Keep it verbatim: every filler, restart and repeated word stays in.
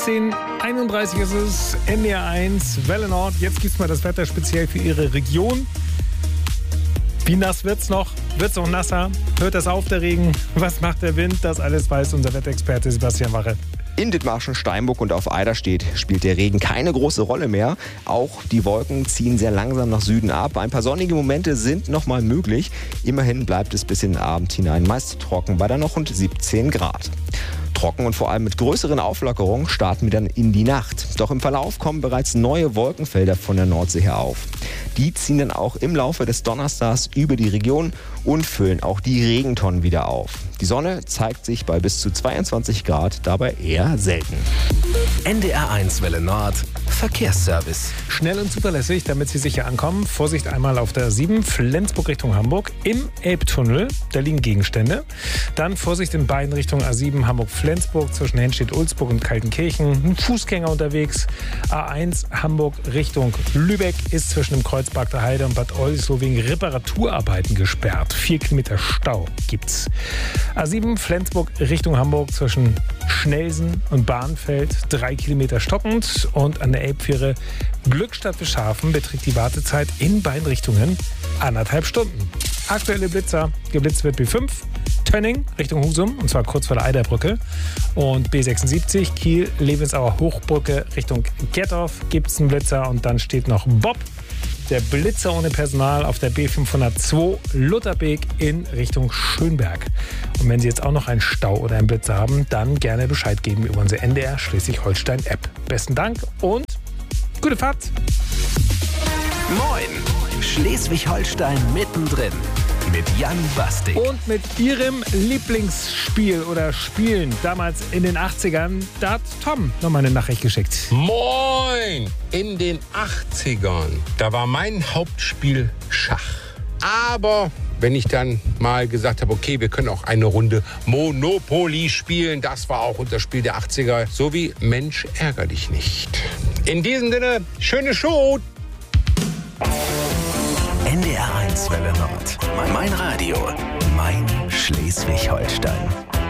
zehn Uhr einunddreißig ist es, N D R eins, Welle Nord. Jetzt gibt es mal das Wetter speziell für Ihre Region. Wie nass wird's noch? Wird's noch nasser? Hört das auf, der Regen? Was macht der Wind? Das alles weiß unser Wetterexperte Sebastian Wache. In Dithmarschen, Steinburg und auf Eiderstedt spielt der Regen keine große Rolle mehr. Auch die Wolken ziehen sehr langsam nach Süden ab. Ein paar sonnige Momente sind noch mal möglich. Immerhin bleibt es bis in den Abend hinein meist trocken bei dann noch rund siebzehn Grad. Trocken und vor allem mit größeren Auflockerungen starten wir dann in die Nacht. Doch im Verlauf kommen bereits neue Wolkenfelder von der Nordsee her auf. Die ziehen dann auch im Laufe des Donnerstags über die Region und füllen auch die Regentonnen wieder auf. Die Sonne zeigt sich bei bis zu zweiundzwanzig Grad dabei eher selten. N D R eins Welle Nord Verkehrsservice. Schnell und zuverlässig, damit Sie sicher ankommen. Vorsicht einmal auf der sieben, Flensburg Richtung Hamburg. Im Elbtunnel, da liegen Gegenstände. Dann Vorsicht in beiden Richtungen A sieben Hamburg-Flensburg zwischen Henstedt-Ulzburg und Kaltenkirchen. Ein Fußgänger unterwegs. A eins Hamburg Richtung Lübeck ist zwischen dem Kreuzberg der Heide und Bad Oldesloe wegen Reparaturarbeiten gesperrt. Vier Kilometer Stau gibt's. A sieben Flensburg Richtung Hamburg zwischen Schnelsen und Bahnfeld. Drei Kilometer stockend. Und an der Elbfähre Glückstadt Bischhafen beträgt die Wartezeit in beiden Richtungen anderthalb Stunden. Aktuelle Blitzer. Geblitzt wird B fünf. Tönning Richtung Husum, und zwar kurz vor der Eiderbrücke. Und B sechsundsiebzig Kiel-Levensauer Hochbrücke Richtung Gettorf gibt es einen Blitzer. Und dann steht noch Bob, der Blitzer ohne Personal, auf der B fünfhundertzwei Lutherbeek in Richtung Schönberg. Und wenn Sie jetzt auch noch einen Stau oder einen Blitzer haben, dann gerne Bescheid geben über unsere N D R Schleswig-Holstein-App. Besten Dank und gute Fahrt! Moin! Schleswig-Holstein mittendrin. Mit Jan Bastik. Und mit Ihrem Lieblingsspiel oder Spielen damals in den achtzigern, da hat Tom noch mal eine Nachricht geschickt. Moin! In den achtzigern, da war mein Hauptspiel Schach. Aber wenn ich dann mal gesagt habe, okay, wir können auch eine Runde Monopoly spielen, das war auch das Spiel der achtziger, so wie Mensch, ärger dich nicht. In diesem Sinne, schöne Show! N D R eins Welle Nord. Mein Radio. Mein Schleswig-Holstein.